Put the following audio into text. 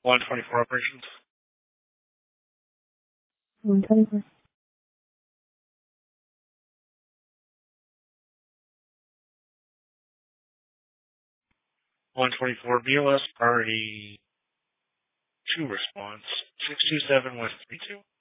124 operations. 124. 124 BOS priority 2 response. 627 West 32.